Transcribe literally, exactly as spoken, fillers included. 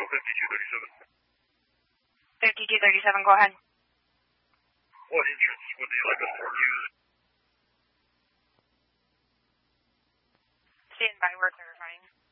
fifty-two thirty-seven. fifty-two thirty-seven, go ahead. What entrance would you like us to use? Stand by, we're clarifying.